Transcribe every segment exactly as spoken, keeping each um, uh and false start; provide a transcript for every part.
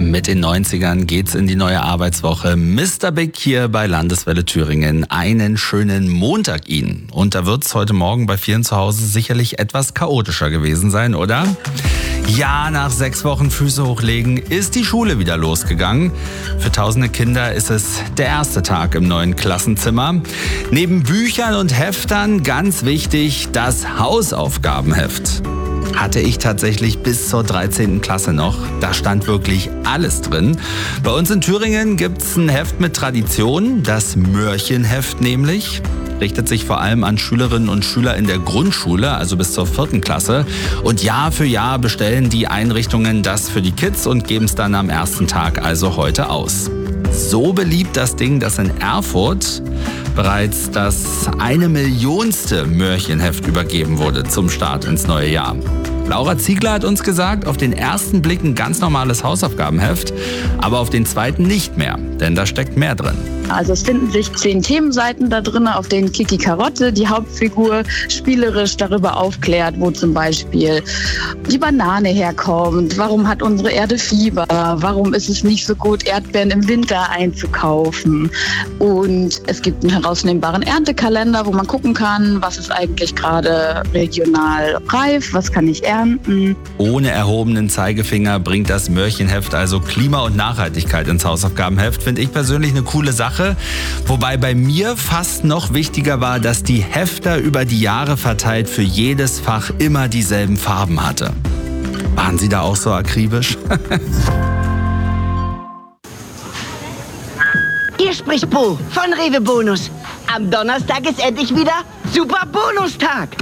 Mit den neunzigern geht's in die neue Arbeitswoche. Mister Big hier bei Landeswelle Thüringen. Einen schönen Montag Ihnen. Und da wird's heute Morgen bei vielen zu Hause sicherlich etwas chaotischer gewesen sein, oder? Ja, nach sechs Wochen Füße hochlegen ist die Schule wieder losgegangen. Für tausende Kinder ist es der erste Tag im neuen Klassenzimmer. Neben Büchern und Heftern ganz wichtig das Hausaufgabenheft. Hatte ich tatsächlich bis zur dreizehnten Klasse noch. Da stand wirklich alles drin. Bei uns in Thüringen gibt's ein Heft mit Tradition, das Mörchenheft nämlich. Richtet sich vor allem an Schülerinnen und Schüler in der Grundschule, also bis zur vierten Klasse. Und Jahr für Jahr bestellen die Einrichtungen das für die Kids und geben es dann am ersten Tag, also heute, aus. So beliebt das Ding, dass in Erfurt bereits das eine Millionste Mörchenheft übergeben wurde zum Start ins neue Jahr. Laura Ziegler hat uns gesagt, auf den ersten Blick ein ganz normales Hausaufgabenheft, aber auf den zweiten nicht mehr, denn da steckt mehr drin. Also es finden sich zehn Themenseiten da drin, auf denen Kiki Karotte, die Hauptfigur, spielerisch darüber aufklärt, wo zum Beispiel die Banane herkommt, warum hat unsere Erde Fieber, warum ist es nicht so gut, Erdbeeren im Winter einzukaufen. Und es gibt einen herausnehmbaren Erntekalender, wo man gucken kann, was ist eigentlich gerade regional reif, was kann ich ernten. Ohne erhobenen Zeigefinger bringt das Mörchenheft also Klima und Nachhaltigkeit ins Hausaufgabenheft, finde ich persönlich eine coole Sache. Wobei bei mir fast noch wichtiger war, dass die Hefter über die Jahre verteilt für jedes Fach immer dieselben Farben hatte. Waren Sie da auch so akribisch? Hier spricht Bo von Rewe Bonus. Am Donnerstag ist endlich wieder Super Bonustag.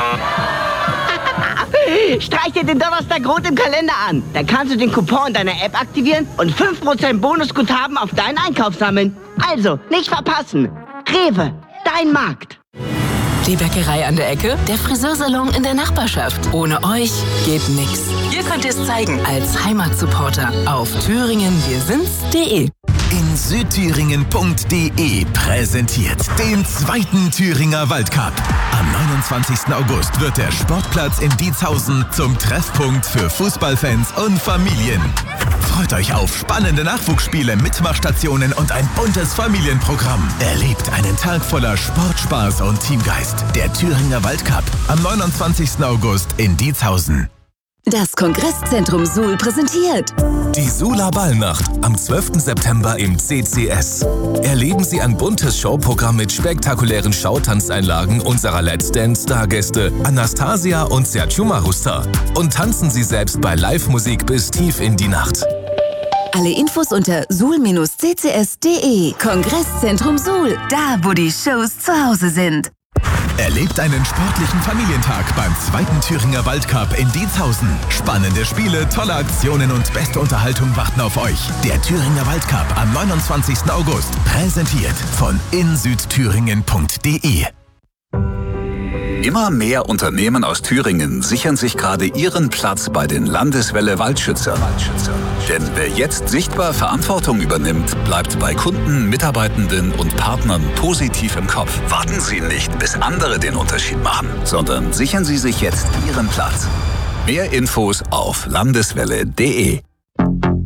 Streich dir den Donnerstag rot im Kalender an. Dann kannst du den Coupon in deiner App aktivieren und fünf Prozent Bonusguthaben auf deinen Einkauf sammeln. Also, nicht verpassen. Rewe, dein Markt. Die Bäckerei an der Ecke, der Friseursalon in der Nachbarschaft. Ohne euch geht nix. Ihr könnt es zeigen als Heimatsupporter auf thüringen wir sind's punkt de. In südthüringen punkt de präsentiert den zweiten Thüringer Waldcup. Am neunundzwanzigsten August wird der Sportplatz in Diezhausen zum Treffpunkt für Fußballfans und Familien. Freut euch auf spannende Nachwuchsspiele, Mitmachstationen und ein buntes Familienprogramm. Erlebt einen Tag voller Sport, Spaß und Teamgeist. Der Thüringer Waldcup am neunundzwanzigsten August in Diezhausen. Das Kongresszentrum Suhl präsentiert die Suhler Ballnacht am zwölften September im C C S. Erleben Sie ein buntes Showprogramm mit spektakulären Schautanzeinlagen unserer Let's Dance-Stargäste Anastasia und Sergio Marusta. Und tanzen Sie selbst bei Live-Musik bis tief in die Nacht. Alle Infos unter suhl Bindestrich c c s punkt de. Kongresszentrum Suhl, da wo die Shows zu Hause sind. Erlebt einen sportlichen Familientag beim zweiten Thüringer Waldcup in Diezhausen. Spannende Spiele, tolle Aktionen und beste Unterhaltung warten auf euch. Der Thüringer Waldcup am neunundzwanzigsten August. Präsentiert von in südthüringen punkt de. Immer mehr Unternehmen aus Thüringen sichern sich gerade ihren Platz bei den Landeswelle Waldschützern. Denn wer jetzt sichtbar Verantwortung übernimmt, bleibt bei Kunden, Mitarbeitenden und Partnern positiv im Kopf. Warten Sie nicht, bis andere den Unterschied machen, sondern sichern Sie sich jetzt Ihren Platz. Mehr Infos auf landeswelle punkt de.